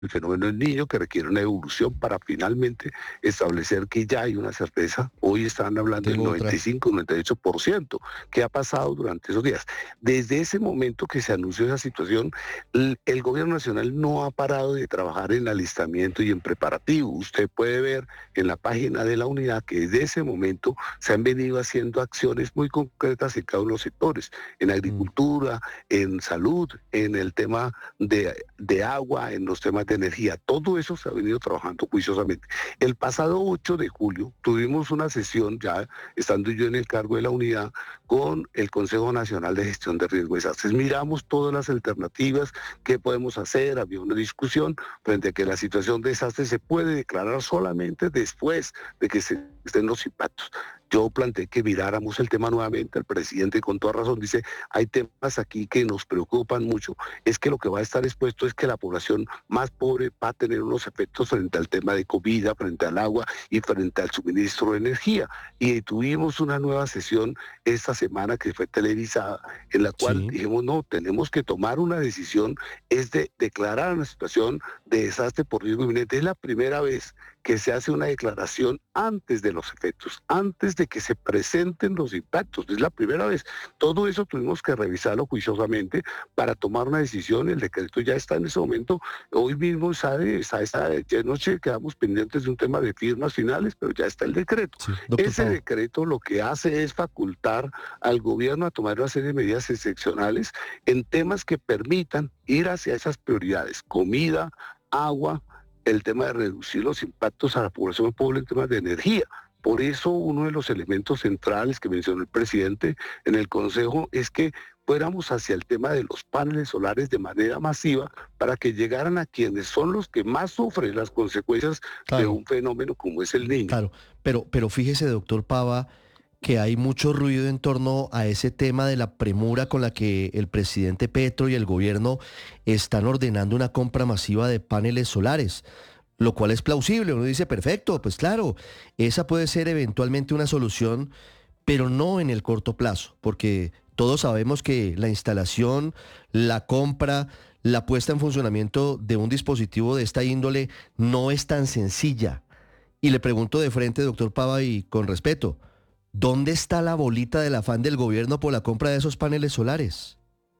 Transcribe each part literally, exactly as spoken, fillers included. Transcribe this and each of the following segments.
el fenómeno del niño, que requiere una evolución para finalmente establecer que ya hay una certeza. Hoy están hablando del Tengo noventa y otra. cinco, noventa y ocho por ciento. ¿Qué ha pasado durante esos días? Desde ese momento que se anunció esa situación, el, el gobierno nacional no ha parado de trabajar en alistamiento y en preparativo. Usted puede ver en la página de la unidad que desde ese momento se han venido haciendo acciones muy concretas en cada uno de los sectores, en Mm, agricultura, en salud, en el tema de, de agua, en los temas de energía. Todo eso se ha venido trabajando juiciosamente. El pasado ocho de julio tuvimos una sesión, ya estando yo en el cargo de la unidad, con el Consejo Nacional de Gestión de Riesgo de Desastres. Miramos todas las alternativas, qué podemos hacer, había una discusión frente a que la situación de desastre se puede declarar solamente después de que se estén los impactos. Yo planteé que miráramos el tema nuevamente, el presidente con toda razón dice, hay temas aquí que nos preocupan mucho, es que lo que va a estar expuesto es que la población más pobre va a tener unos efectos frente al tema de comida, frente al agua y frente al suministro de energía. Y tuvimos una nueva sesión esta semana que fue televisada, en la cual sí. dijimos, no, tenemos que tomar una decisión, es de declarar una situación de desastre por riesgo inminente. Es la primera vez que se hace una declaración antes de los efectos, antes de que se presenten los impactos. Es la primera vez. Todo eso tuvimos que revisarlo juiciosamente para tomar una decisión. El decreto ya está en ese momento. Hoy mismo sale, está esta ya noche quedamos pendientes de un tema de firmas finales, pero ya está el decreto. Sí, doctor Ese Pava. decreto lo que hace es facultar al gobierno a tomar una serie de medidas excepcionales en temas que permitan ir hacia esas prioridades: comida, agua, el tema de reducir los impactos a la población pobre en temas de energía. Por eso uno de los elementos centrales que mencionó el presidente en el Consejo es que fuéramos hacia el tema de los paneles solares de manera masiva para que llegaran a quienes son los que más sufren las consecuencias de Claro, un fenómeno como es el niño. claro. Pero, pero fíjese, doctor Pava, que hay mucho ruido en torno a ese tema de la premura con la que el presidente Petro y el gobierno están ordenando una compra masiva de paneles solares, lo cual es plausible. Uno dice, perfecto, pues claro, esa puede ser eventualmente una solución, pero no en el corto plazo, porque todos sabemos que la instalación, la compra, la puesta en funcionamiento de un dispositivo de esta índole no es tan sencilla. Y le pregunto de frente, doctor Pava, y con respeto, ¿dónde está la bolita del afán del gobierno por la compra de esos paneles solares?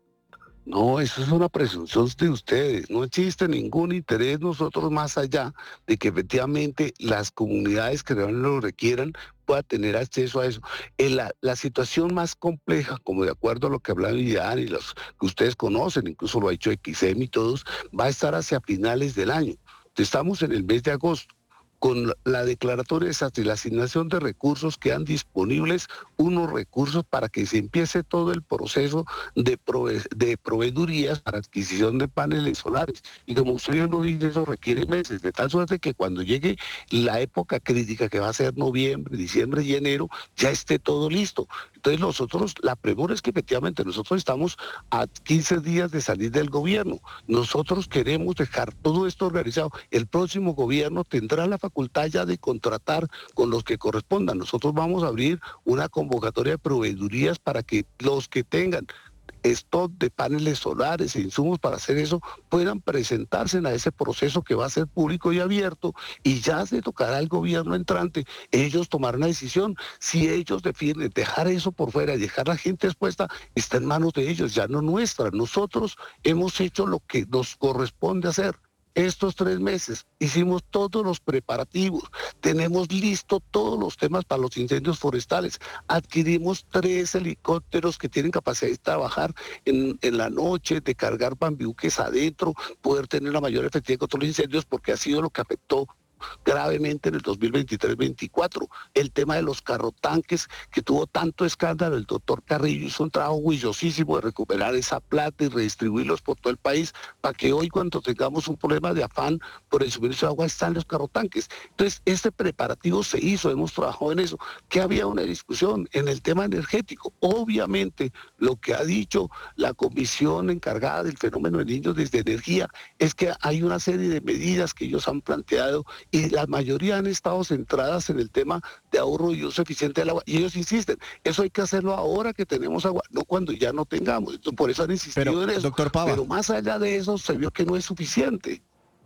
No, eso es una presunción de ustedes. No existe ningún interés nosotros más allá de que efectivamente las comunidades que realmente lo requieran puedan tener acceso a eso. En la, la situación más compleja, como de acuerdo a lo que hablan Ian y los que ustedes conocen, incluso lo ha dicho X M y todos, va a estar hacia finales del año. Estamos en el mes de agosto. Con la declaratoria de desastre y la asignación de recursos quedan disponibles unos recursos para que se empiece todo el proceso de, prove de proveedurías para adquisición de paneles solares. Y como usted lo dice, eso requiere meses, de tal suerte que cuando llegue la época crítica, que va a ser noviembre, diciembre y enero, ya esté todo listo. Entonces nosotros, la premura es que efectivamente nosotros estamos a quince días de salir del gobierno. Nosotros queremos dejar todo esto organizado. El próximo gobierno tendrá la facultad ya de contratar con los que correspondan. Nosotros vamos a abrir una convocatoria de proveedurías para que los que tengan stock de paneles solares e insumos para hacer eso puedan presentarse a ese proceso que va a ser público y abierto, y ya se tocará al gobierno entrante ellos tomar una decisión. Si ellos definen dejar eso por fuera, dejar a la gente expuesta, está en manos de ellos, ya no nuestra. Nosotros hemos hecho lo que nos corresponde hacer. Estos tres meses hicimos todos los preparativos, tenemos listo todos los temas para los incendios forestales, adquirimos tres helicópteros que tienen capacidad de trabajar en, en la noche, de cargar bambiuques adentro, poder tener la mayor efectividad contra los incendios, porque ha sido lo que afectó gravemente en el dos mil veintitrés veinticuatro. El tema de los carrotanques, que tuvo tanto escándalo, el doctor Carrillo hizo un trabajo juiciosísimo de recuperar esa plata y redistribuirlos por todo el país, para que hoy, cuando tengamos un problema de afán por el suministro de agua, están los carrotanques. Entonces, este preparativo se hizo, hemos trabajado en eso. Que había una discusión en el tema energético. Obviamente, lo que ha dicho la comisión encargada del fenómeno de niños desde energía es que hay una serie de medidas que ellos han planteado, y la mayoría han estado centradas en el tema de ahorro y uso eficiente del agua. Y ellos insisten, eso hay que hacerlo ahora que tenemos agua, no cuando ya no tengamos. Entonces, por eso han Pero, insistido en eso. doctor Pava, Pero más allá de eso, se vio que no es suficiente.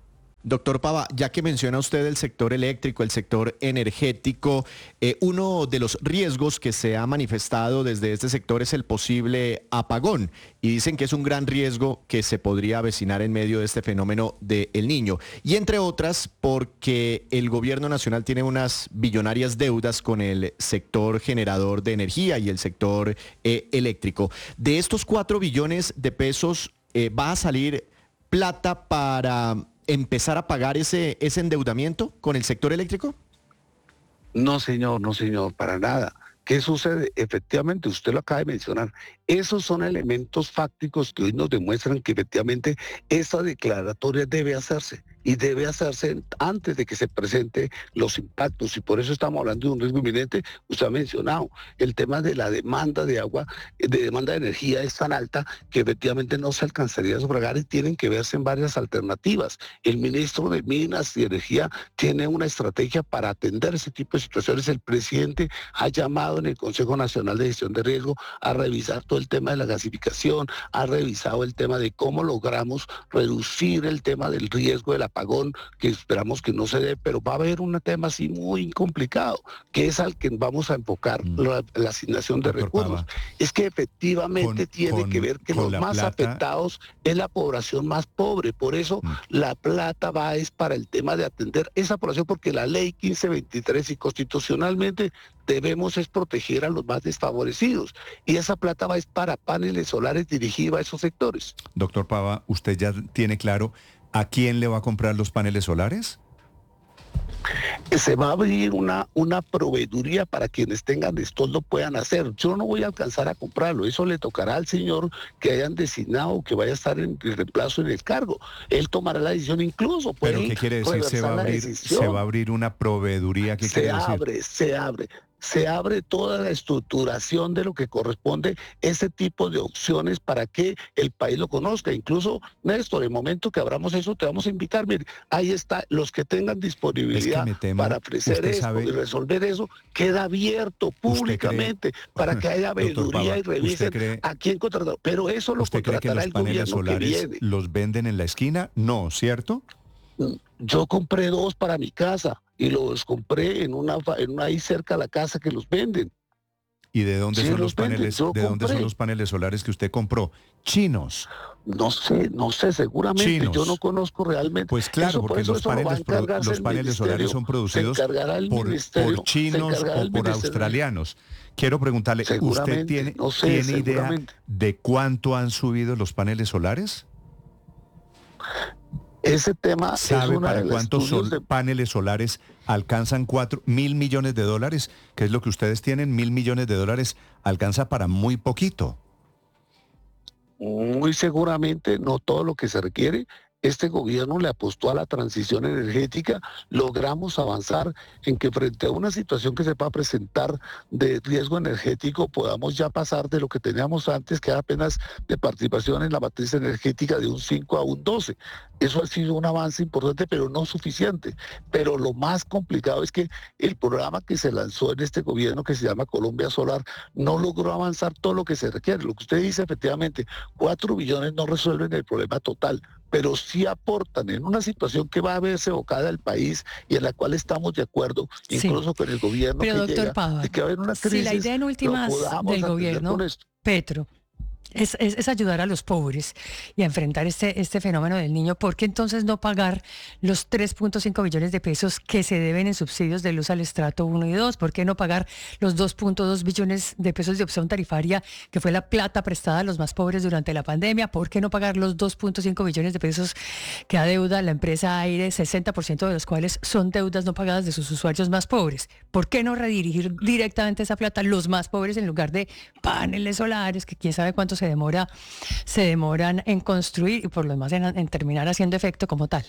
Doctor Pava, ya que menciona usted el sector eléctrico, el sector energético, eh, uno de los riesgos que se ha manifestado desde este sector es el posible apagón. Y dicen que es un gran riesgo que se podría avecinar en medio de este fenómeno de El Niño. Y entre otras, porque el gobierno nacional tiene unas billonarias deudas con el sector generador de energía y el sector eh, eléctrico. De estos cuatro billones de pesos, eh, ¿va a salir plata para empezar a pagar ese, ese endeudamiento con el sector eléctrico? No, señor, no, señor, para nada. ¿Qué sucede? Efectivamente, usted lo acaba de mencionar. Esos son elementos fácticos que hoy nos demuestran que efectivamente esa declaratoria debe hacerse y debe hacerse antes de que se presenten los impactos. Y por eso estamos hablando de un riesgo inminente. Usted ha mencionado el tema de la demanda de agua, de demanda de energía es tan alta que efectivamente no se alcanzaría a sufragar y tienen que verse en varias alternativas. El ministro de Minas y Energía tiene una estrategia para atender ese tipo de situaciones. El presidente ha llamado en el Consejo Nacional de Gestión de Riesgo a revisar todo el tema de la gasificación, ha revisado el tema de cómo logramos reducir el tema del riesgo del apagón, que esperamos que no se dé, pero va a haber un tema así muy complicado, que es al que vamos a enfocar mm. la, la asignación de Doctor recursos. Pava, es que efectivamente con, tiene con, que ver que los más plata... afectados es la población más pobre, por eso mm. la plata va es para el tema de atender esa población, porque la ley quince veintitrés y constitucionalmente debemos es proteger a los más desfavorecidos, y esa plata va es para paneles solares dirigidos a esos sectores. Doctor Pava, ¿usted ya tiene claro a quién le va a comprar los paneles solares? Se va a abrir una, una proveeduría para quienes tengan esto lo puedan hacer. Yo no voy a alcanzar a comprarlo, eso le tocará al señor que hayan designado que vaya a estar en el reemplazo en el cargo. Él tomará la decisión incluso. ¿Pero qué quiere decir? ¿Se va a abrir, se va a abrir una proveeduría? ¿Qué se quiere decir? Se abre, se abre. Se abre toda la estructuración de lo que corresponde ese tipo de opciones para que el país lo conozca. Incluso, Néstor, en el momento que abramos eso, te vamos a invitar. Mire, ahí está, los que tengan disponibilidad es que temo, para ofrecer esto sabe, y resolver eso, queda abierto públicamente cree, para que haya veeduría y revisen cree, a quién contratar. Pero eso lo contratará el gobierno que viene. ¿Los venden en la esquina? No, ¿cierto? Yo compré dos para mi casa y los compré en una, en una ahí cerca de la casa que los venden. ¿Y de dónde sí, son los paneles? ¿De dónde son los paneles solares que usted compró? ¿Chinos? No sé, no sé, seguramente. Chinos. Yo no conozco realmente. Pues claro, eso, porque eso, los, paneles, pro, los paneles solares son producidos por, por chinos o por australianos. Quiero preguntarle, ¿usted tiene, no sé, ¿tiene idea de cuánto han subido los paneles solares? Ese tema ¿Sabe es una para de cuántos sol, de... paneles solares alcanzan cuatro mil millones de dólares? Que es lo que ustedes tienen, mil millones de dólares, alcanza para muy poquito. Muy seguramente no todo lo que se requiere. Este gobierno le apostó a la transición energética, logramos avanzar en que frente a una situación que se va a presentar de riesgo energético podamos ya pasar de lo que teníamos antes, que era apenas de participación en la matriz energética de un cinco a un doce. Eso ha sido un avance importante, pero no suficiente. Pero lo más complicado es que el programa que se lanzó en este gobierno, que se llama Colombia Solar, no logró avanzar todo lo que se requiere. Lo que usted dice, efectivamente, cuatro billones no resuelven el problema total, pero sí aportan en una situación que va a verse evocada al país y en la cual estamos de acuerdo, incluso sí. con el gobierno pero, que doctor llega, Pava, de que va a haber una crisis. Si la idea en últimas del gobierno, Petro, Es, es, es ayudar a los pobres y a enfrentar este, este fenómeno del niño, ¿por qué entonces no pagar los tres punto cinco billones de pesos que se deben en subsidios de luz al estrato uno y dos? ¿Por qué no pagar los dos punto dos billones de pesos de opción tarifaria, que fue la plata prestada a los más pobres durante la pandemia? ¿Por qué no pagar los dos punto cinco billones de pesos que adeuda la empresa Aire, sesenta por ciento de los cuales son deudas no pagadas de sus usuarios más pobres? ¿Por qué no redirigir directamente esa plata a los más pobres en lugar de paneles solares, que quién sabe cuánto se demora, se demoran en construir y por lo demás en, en terminar haciendo efecto como tal?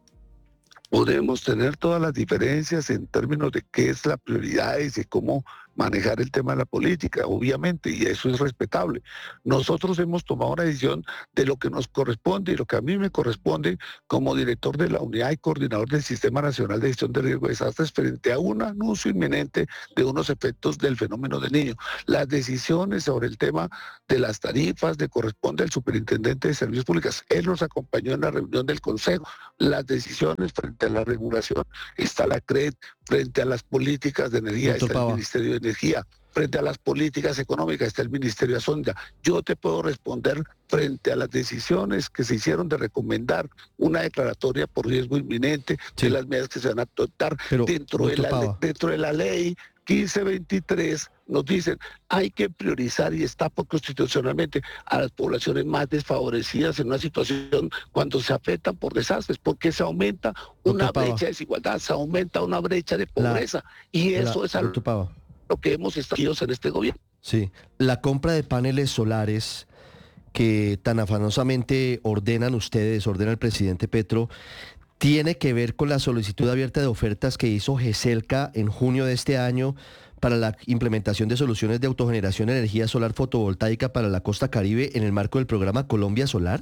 Podemos tener todas las diferencias en términos de qué es la prioridad y de cómo manejar el tema de la política, obviamente, y eso es respetable. Nosotros hemos tomado una decisión de lo que nos corresponde y lo que a mí me corresponde como director de la unidad y coordinador del Sistema Nacional de Gestión de Riesgo de Desastres frente a un anuncio inminente de unos efectos del fenómeno del Niño. Las decisiones sobre el tema de las tarifas le corresponde al superintendente de Servicios Públicos. Él nos acompañó en la reunión del Consejo. Las decisiones frente a la regulación está la C R E D, frente a las políticas de energía Doctor está Pava. el Ministerio de Energía, frente a las políticas económicas está el Ministerio de Hacienda. Yo te puedo responder frente a las decisiones que se hicieron de recomendar una declaratoria por riesgo inminente Sí. de las medidas que se van a adoptar Pero, dentro, de doctor la, Pava. dentro de la ley quince veintitrés. Nos dicen, hay que priorizar y está por constitucionalmente a las poblaciones más desfavorecidas en una situación cuando se afectan por desastres, porque se aumenta una Doctor Pava. brecha de desigualdad, se aumenta una brecha de La- pobreza y eso La- es algo doctor Pava. lo que hemos estado en este gobierno. Sí, la compra de paneles solares que tan afanosamente ordenan ustedes, ordena el presidente Petro, tiene que ver con la solicitud abierta de ofertas que hizo GESELCA en junio de este año para la implementación de soluciones de autogeneración de energía solar fotovoltaica para la costa Caribe en el marco del programa Colombia Solar.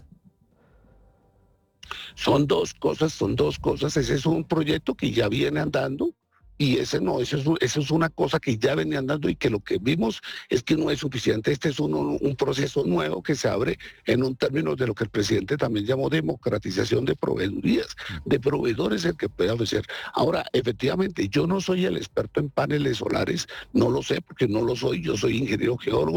Son dos cosas, son dos cosas. Ese es un proyecto que ya viene andando. Y ese no, eso es, eso es una cosa que ya venía andando y que lo que vimos es que no es suficiente. Este es un, un proceso nuevo que se abre en un término de lo que el presidente también llamó democratización de proveedurías, de proveedores el que puede ofrecer. Ahora, efectivamente, yo no soy el experto en paneles solares, no lo sé porque no lo soy, yo soy ingeniero geólogo,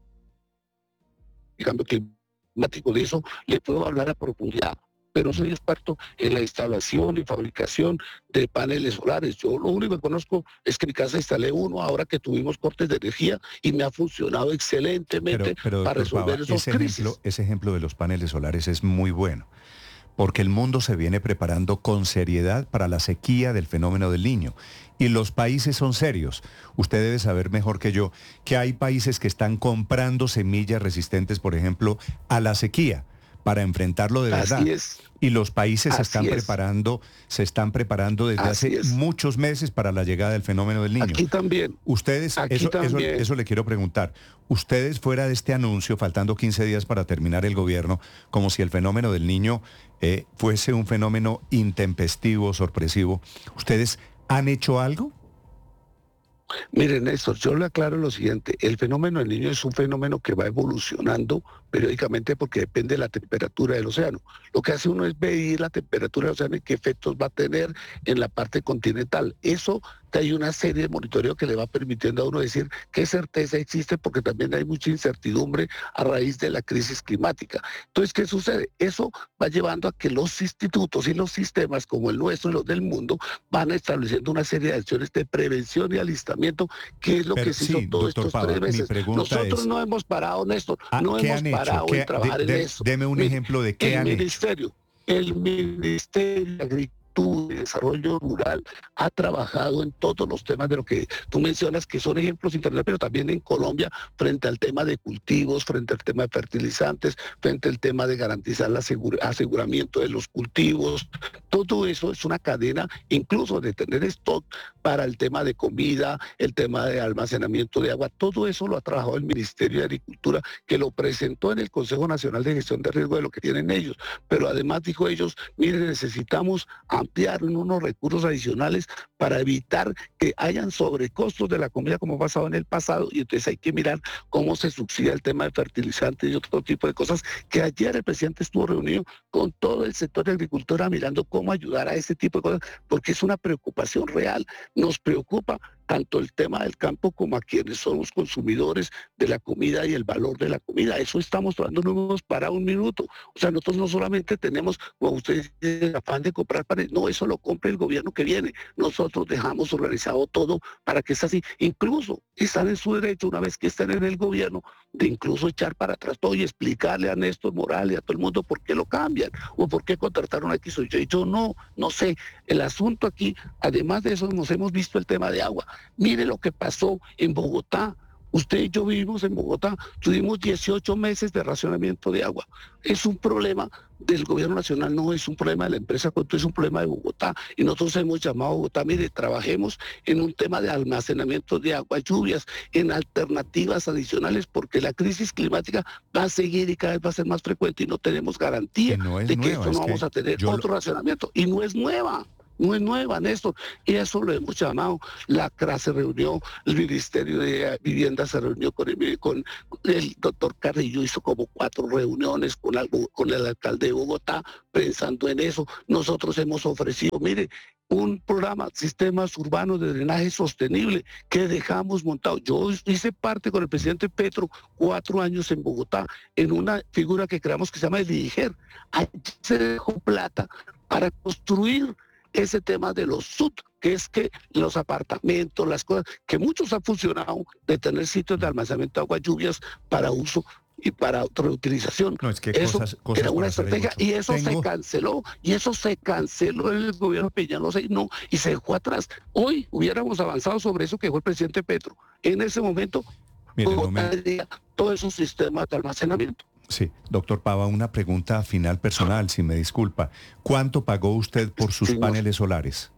en cambio climático, de eso le puedo hablar a profundidad. Pero soy experto en la instalación y fabricación de paneles solares. Yo lo único que conozco es que en mi casa instalé uno ahora que tuvimos cortes de energía y me ha funcionado excelentemente pero, pero, para resolver Pava, esos ese crisis. ejemplo, ese ejemplo de los paneles solares es muy bueno, porque el mundo se viene preparando con seriedad para la sequía del fenómeno del Niño. Y los países son serios. Usted debe saber mejor que yo que hay países que están comprando semillas resistentes, por ejemplo, a la sequía, para enfrentarlo de verdad. Así es. Y los países se Así están es. preparando, se están preparando desde Así hace es. muchos meses para la llegada del fenómeno del Niño. Aquí también. Ustedes, Aquí eso, eso, también. eso le quiero preguntar. Ustedes fuera de este anuncio, faltando quince días para terminar el gobierno, como si el fenómeno del Niño eh, fuese un fenómeno intempestivo, sorpresivo, ¿ustedes han hecho algo? Miren, Néstor, yo le aclaro lo siguiente. El fenómeno del Niño es un fenómeno que va evolucionando periódicamente porque depende de la temperatura del océano. Lo que hace uno es medir la temperatura del océano y qué efectos va a tener en la parte continental. Eso hay una serie de monitoreo que le va permitiendo a uno decir qué certeza existe, porque también hay mucha incertidumbre a raíz de la crisis climática. Entonces, ¿qué sucede? Eso va llevando a que los institutos y los sistemas como el nuestro y los del mundo van estableciendo una serie de acciones de prevención y alistamiento, que es lo Pero que se sí, hizo todos doctor estos Pava, tres mi meses. pregunta Nosotros es- no hemos parado, Néstor, Ah, no ¿qué hemos han hecho? parado ¿Qué- en trabajar de- en de- eso. deme un Mire, ejemplo de qué el han hecho. ministerio, el Ministerio de Agricultura y Desarrollo Rural ha trabajado en todos los temas de lo que tú mencionas, que son ejemplos internacionales, pero también en Colombia, frente al tema de cultivos, frente al tema de fertilizantes, frente al tema de garantizar el asegura, aseguramiento de los cultivos. Todo eso es una cadena, incluso de tener stock para el tema de comida, el tema de almacenamiento de agua. Todo eso lo ha trabajado el Ministerio de Agricultura, que lo presentó en el Consejo Nacional de Gestión de Riesgo de lo que tienen ellos. Pero además dijo ellos, miren, necesitamos ampliar en unos recursos adicionales para evitar que hayan sobrecostos de la comida como ha pasado en el pasado, y entonces hay que mirar cómo se subsidia el tema de fertilizantes y otro tipo de cosas, que ayer el presidente estuvo reunido con todo el sector de agricultura mirando cómo ayudar a ese tipo de cosas, porque es una preocupación real. Nos preocupa tanto el tema del campo como a quienes somos consumidores de la comida y el valor de la comida. Eso estamos tratando, no hemos parado un minuto. O sea, nosotros no solamente tenemos, como ustedes dicen, el afán de comprar panes, no, eso lo compra el gobierno que viene. Nosotros dejamos organizado todo para que sea así. Incluso están en su derecho, una vez que estén en el gobierno, de incluso echar para atrás todo y explicarle a Néstor Morales y a todo el mundo por qué lo cambian o por qué contrataron a X o Y. Yo no, no sé. El asunto aquí, además de eso, nos hemos visto el tema de agua. Mire lo que pasó en Bogotá Usted y yo vivimos en Bogotá, tuvimos dieciocho meses de racionamiento de agua. Es un problema del gobierno nacional, no es un problema de la empresa Cuento, es un problema de Bogotá. Y nosotros hemos llamado a Bogotá, mire, trabajemos en un tema de almacenamiento de agua, lluvias, en alternativas adicionales, porque la crisis climática va a seguir y cada vez va a ser más frecuente y no tenemos garantía no de que nueva, esto no vamos a tener otro lo... racionamiento. Y no es nueva. No es nueva, Néstor, y eso lo hemos llamado. La C R A se reunió, el Ministerio de Vivienda se reunió con el, con el doctor Carrillo, hizo como cuatro reuniones con, algo, con el alcalde de Bogotá, pensando en eso. Nosotros hemos ofrecido, mire, un programa, sistemas urbanos de drenaje sostenible, que dejamos montado. Yo hice parte con el presidente Petro cuatro años en Bogotá, en una figura que creamos que se llama el IDIGER. Allí se dejó plata para construir ese tema de los S U T, que es que los apartamentos, las cosas, que muchos han funcionado, de tener sitios de almacenamiento de agua, lluvias para uso y para reutilización. No, es que eso cosas, cosas era una estrategia y eso Tengo... se canceló, y eso se canceló en el gobierno Peñalosa y no, y se dejó atrás. Hoy hubiéramos avanzado sobre eso que dejó el presidente Petro. En ese momento, Mire, no me... todos esos sistemas de almacenamiento. Sí, doctor Pava, una pregunta final personal, si me disculpa. ¿Cuánto pagó usted por sus sí, paneles solares?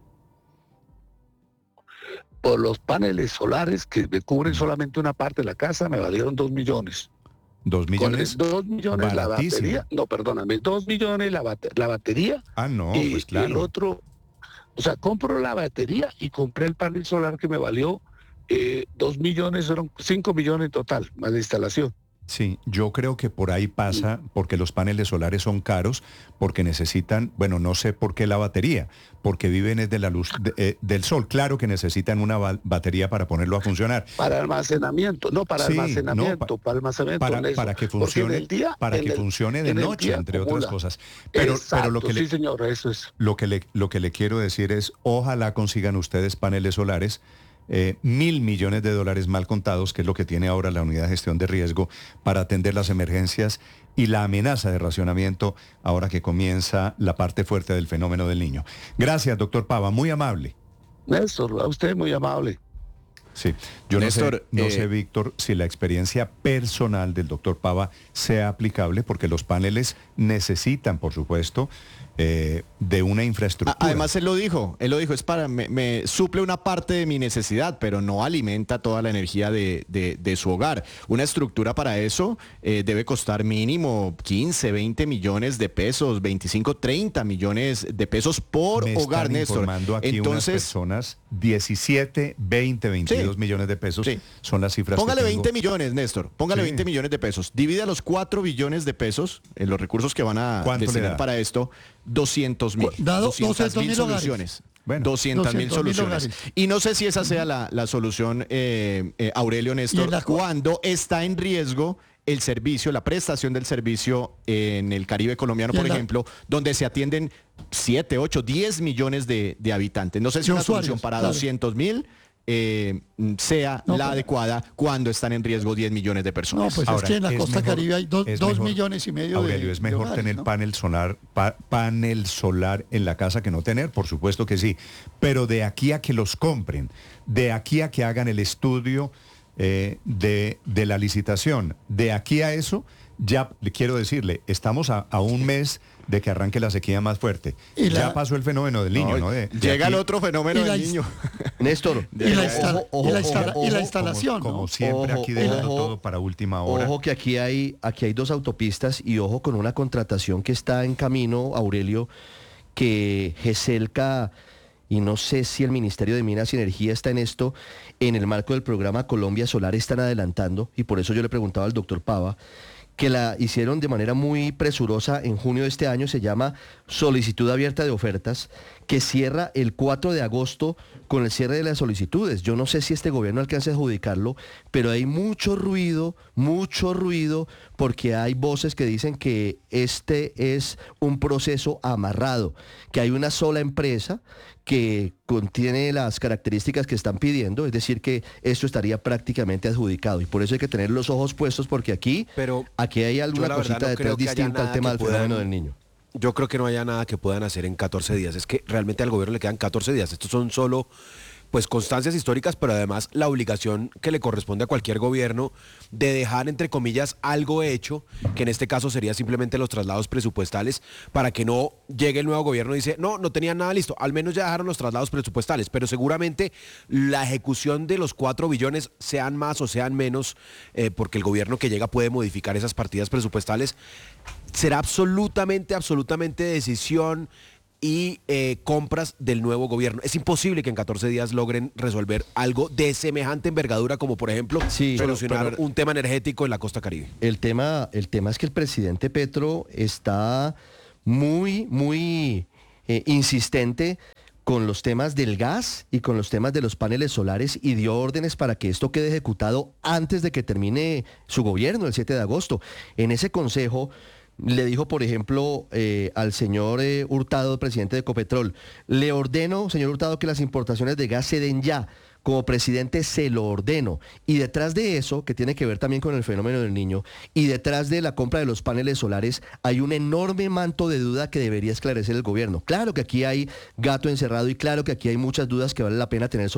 Por los paneles solares que me cubren solamente una parte de la casa, me valieron dos millones. ¿Dos millones? Con el, dos millones la batería. No, perdóname, dos millones la, bate, la batería. Ah, no, y, pues claro. Y el otro, o sea, compro la batería y compré el panel solar que me valió eh, dos millones, fueron cinco millones en total, más de instalación. Sí, yo creo que por ahí pasa, porque los paneles solares son caros, porque necesitan, bueno, no sé por qué la batería, porque viven de la luz de, eh, del sol. Claro que necesitan una ba batería para ponerlo a funcionar. Para almacenamiento, no para sí, almacenamiento, no, pa para almacenamiento. Para, para que funcione, día, para que el, funcione de noche, día, entre otras cosas. Pero, Exacto, pero lo que sí, le, señor, eso es. Lo que, le, lo que le quiero decir es, ojalá consigan ustedes paneles solares. Eh, mil millones de dólares mal contados, que es lo que tiene ahora la unidad de gestión de riesgo para atender las emergencias y la amenaza de racionamiento ahora que comienza la parte fuerte del fenómeno del Niño. Gracias, doctor Pava, muy amable. Néstor, a usted muy amable. Sí, yo Néstor, no sé, no eh... sé, Víctor, si la experiencia personal del doctor Pava sea aplicable, porque los paneles necesitan, por supuesto, Eh, de una infraestructura. Además él lo dijo, él lo dijo, es para, me, me suple una parte de mi necesidad, pero no alimenta toda la energía de, de, de su hogar. Una estructura para eso eh, debe costar mínimo quince, veinte millones de pesos, veinticinco, treinta millones de pesos por me hogar, están Néstor. Informando aquí Entonces, unas personas, diecisiete, veinte, veintidós sí, millones de pesos sí. son las cifras. Póngale que veinte millones, Néstor, póngale sí. veinte millones de pesos. Divide los cuatro billones de pesos en los recursos que van a destinar para esto. doscientos mil. doscientas mil soluciones. Bueno, doscientas mil soluciones. Y no sé si esa sea la, la solución, eh, eh, Aurelio Néstor, cuando está en riesgo el servicio, la prestación del servicio en el Caribe colombiano, por la... ejemplo, donde se atienden siete, ocho, diez millones de, de habitantes. No sé si una usuarios, solución para claro. doscientos mil Eh, sea no, la pero... adecuada cuando están en riesgo diez millones de personas. No, pues Ahora, es que en la costa mejor, caribe hay do, dos mejor, millones y medio Aurelio, de es mejor de hogares, tener ¿no? panel solar, pa, panel solar en la casa que no tener, por supuesto que sí. Pero de aquí a que los compren, de aquí a que hagan el estudio eh, de, de la licitación, de aquí a eso, ya le quiero decirle, estamos a, a un mes de que arranque la sequía más fuerte. Y la... Ya pasó el fenómeno del niño, ¿no? ¿no? De, de llega aquí... el otro fenómeno del niño. Néstor. Y la, instala... ojo, y la, instala... ojo, y la instalación. Como, ¿no? como siempre, ojo, aquí dejando ojo, todo para última hora. Ojo que aquí hay, aquí hay dos autopistas y ojo con una contratación que está en camino, Aurelio, que GESELCA, y no sé si el Ministerio de Minas y Energía está en esto, en el marco del programa Colombia Solar están adelantando, y por eso yo le preguntaba al doctor Pava, que la hicieron de manera muy presurosa en junio de este año, se llama solicitud abierta de ofertas, que cierra el cuatro de agosto con el cierre de las solicitudes. Yo no sé si este gobierno alcance a adjudicarlo, pero hay mucho ruido, mucho ruido, porque hay voces que dicen que este es un proceso amarrado, que hay una sola empresa que contiene las características que están pidiendo, es decir, que esto estaría prácticamente adjudicado. Y por eso hay que tener los ojos puestos, porque aquí, pero aquí hay alguna cosita no detrás distinta al tema del puedan... fenómeno del niño. Yo creo que no haya nada que puedan hacer en catorce días. Es que realmente al gobierno le quedan catorce días. Estos son solo pues constancias históricas, pero además la obligación que le corresponde a cualquier gobierno de dejar, entre comillas, algo hecho, que en este caso sería simplemente los traslados presupuestales, para que no llegue el nuevo gobierno y dice, no, no tenían nada listo, al menos ya dejaron los traslados presupuestales, pero seguramente la ejecución de los cuatro billones, sean más o sean menos, eh, porque el gobierno que llega puede modificar esas partidas presupuestales, será absolutamente, absolutamente decisión y eh, compras del nuevo gobierno. Es imposible que en catorce días logren resolver algo de semejante envergadura como, por ejemplo, sí, solucionar pero, pero, un tema energético en la costa Caribe. El tema, el tema es que el presidente Petro está muy, muy eh, insistente con los temas del gas y con los temas de los paneles solares y dio órdenes para que esto quede ejecutado antes de que termine su gobierno, el siete de agosto. En ese consejo le dijo, por ejemplo, eh, al señor eh, Hurtado, presidente de Ecopetrol, le ordeno, señor Hurtado, que las importaciones de gas se den ya. Como presidente se lo ordeno. Y detrás de eso, que tiene que ver también con el fenómeno del niño, y detrás de la compra de los paneles solares, hay un enorme manto de duda que debería esclarecer el gobierno. Claro que aquí hay gato encerrado y claro que aquí hay muchas dudas que vale la pena tener sobre